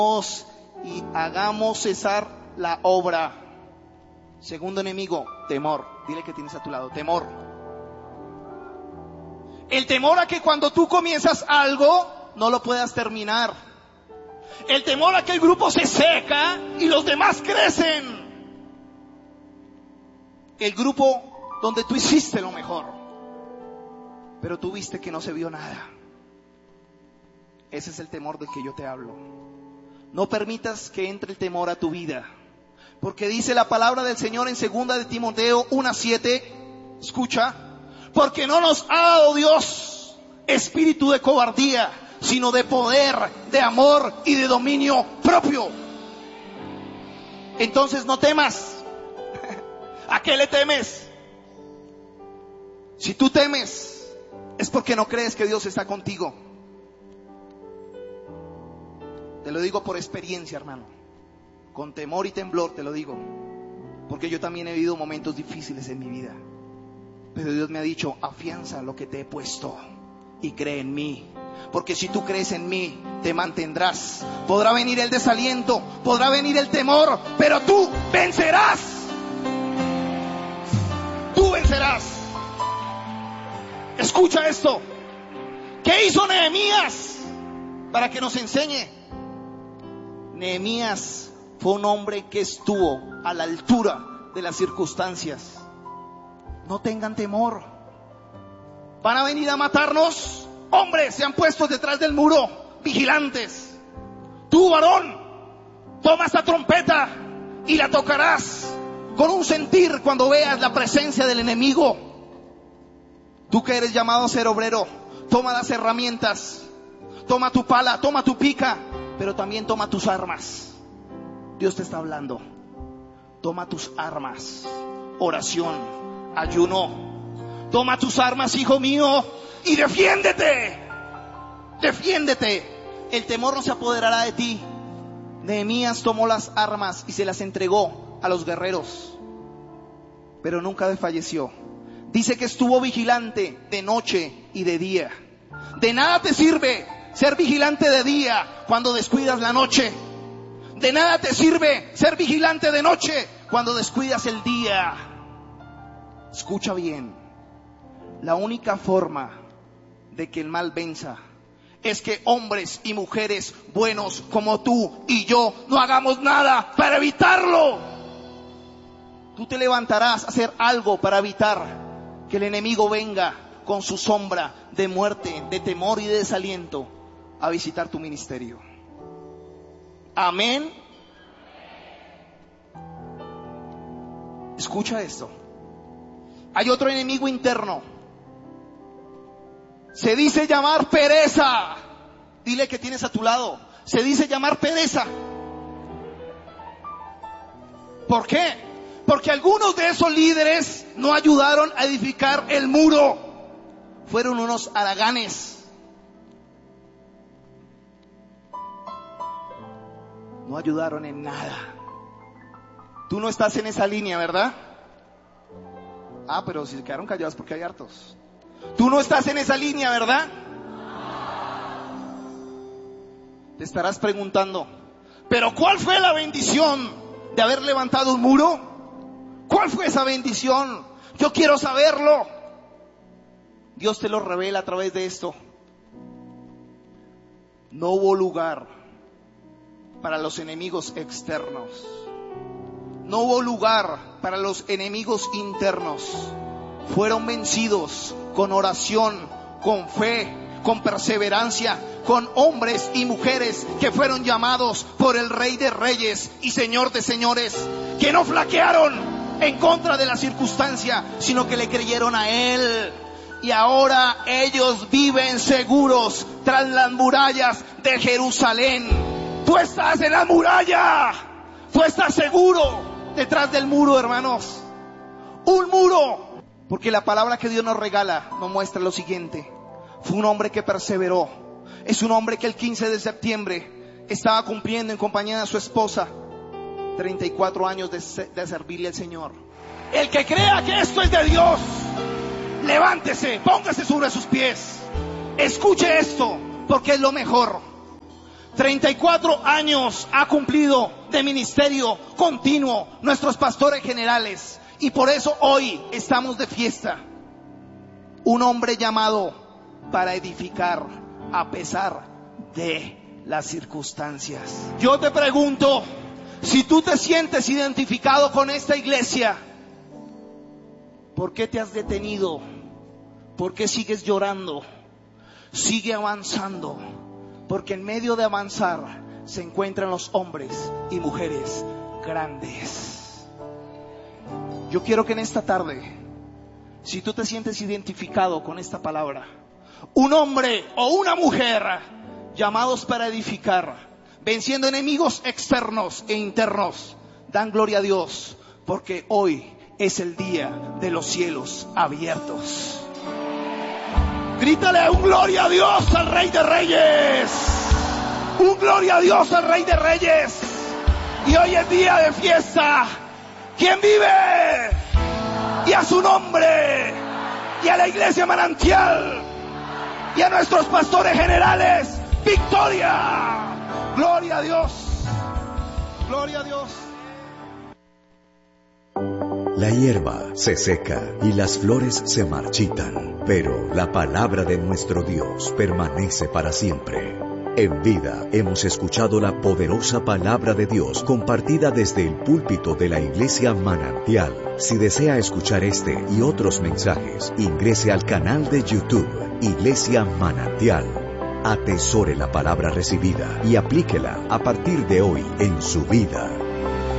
y hagamos cesar la obra. Segundo enemigo, temor. Dile que tienes a tu lado, temor. El temor a que cuando tú comienzas algo no lo puedas terminar. El temor a que el grupo se seca y los demás crecen. El grupo donde tú hiciste lo mejor, pero tú viste que no se vio nada. Ese es el temor del que yo te hablo. No permitas que entre el temor a tu vida, porque dice la palabra del Señor en 2 de Timoteo 1:7. Escucha: porque no nos ha dado Dios espíritu de cobardía, sino de poder, de amor y de dominio propio. Entonces no temas. ¿A qué le temes? Si tú temes, es porque no crees que Dios está contigo. Te lo digo por experiencia, hermano. Con temor y temblor te lo digo, porque yo también he vivido momentos difíciles en mi vida. Pero Dios me ha dicho: afianza lo que te he puesto y cree en mí. Porque si tú crees en mí, te mantendrás. Podrá venir el desaliento, podrá venir el temor, pero tú vencerás. Tú vencerás. Escucha esto. ¿Qué hizo Nehemías para que nos enseñe? Nehemías fue un hombre que estuvo a la altura de las circunstancias. No tengan temor. ¿Van a venir a matarnos? Hombres se han puesto detrás del muro, vigilantes. Tú, varón, toma esta trompeta y la tocarás con un sentir cuando veas la presencia del enemigo. Tú que eres llamado a ser obrero, toma las herramientas, toma tu pala, toma tu pica, pero también toma tus armas. Dios te está hablando. Toma tus armas. Oración, ayuno. Toma tus armas, hijo mío, y defiéndete. Defiéndete. El temor no se apoderará de ti. Nehemías tomó las armas y se las entregó a los guerreros, pero nunca desfalleció. Dice que estuvo vigilante de noche y de día. De nada te sirve ser vigilante de día cuando descuidas la noche. De nada te sirve ser vigilante de noche cuando descuidas el día. Escucha bien. La única forma de que el mal venza es que hombres y mujeres buenos como tú y yo no hagamos nada para evitarlo. Tú te levantarás a hacer algo para evitar que el enemigo venga con su sombra de muerte, de temor y de desaliento a visitar tu ministerio. Amén. Escucha esto. Hay otro enemigo interno. Se dice llamar pereza. Dile que tienes a tu lado. Se dice llamar pereza. ¿Por qué? Porque algunos de esos líderes no ayudaron a edificar el muro. Fueron unos haraganes. No ayudaron en nada. Tú no estás en esa línea, ¿verdad? Ah, pero si se quedaron callados porque hay hartos. Tú no estás en esa línea, ¿verdad? Te estarás preguntando, ¿pero cuál fue la bendición de haber levantado un muro? ¿Cuál fue esa bendición? Yo quiero saberlo. Dios te lo revela a través de esto. No hubo lugar para los enemigos externos. No hubo lugar para los enemigos internos. Fueron vencidos con oración, con fe, con perseverancia, con hombres y mujeres que fueron llamados por el Rey de Reyes y Señor de Señores, que no flaquearon en contra de la circunstancia, sino que le creyeron a Él. Y ahora ellos viven seguros tras las murallas de Jerusalén. Tú estás en la muralla. Tú estás seguro detrás del muro, hermanos. Un muro. Porque la palabra que Dios nos regala nos muestra lo siguiente. Fue un hombre que perseveró. Es un hombre que el 15 de septiembre estaba cumpliendo en compañía de su esposa 34 años de servirle al Señor. El que crea que esto es de Dios, levántese, póngase sobre sus pies. Escuche esto, porque es lo mejor. 34 años ha cumplido de ministerio continuo nuestros pastores generales. Y por eso hoy estamos de fiesta. Un hombre llamado para edificar a pesar de las circunstancias. Yo te pregunto, si tú te sientes identificado con esta iglesia, ¿por qué te has detenido? ¿Por qué sigues llorando? Sigue avanzando, porque en medio de avanzar se encuentran los hombres y mujeres grandes. Yo quiero que en esta tarde, si tú te sientes identificado con esta palabra, un hombre o una mujer llamados para edificar, venciendo enemigos externos e internos, dan gloria a Dios, porque hoy es el día de los cielos abiertos. Grítale un gloria a Dios al Rey de Reyes. Un gloria a Dios al Rey de Reyes. Y hoy es día de fiesta. ¿Quién vive? Y a su nombre. Y a la iglesia Manantial. Y a nuestros pastores generales. ¡Victoria! Gloria a Dios. Gloria a Dios. La hierba se seca y las flores se marchitan, pero la palabra de nuestro Dios permanece para siempre. En vida hemos escuchado la poderosa palabra de Dios compartida desde el púlpito de la iglesia Manantial. Si desea escuchar este y otros mensajes, ingrese al canal de YouTube Iglesia Manantial. Atesore la palabra recibida y aplíquela a partir de hoy en su vida.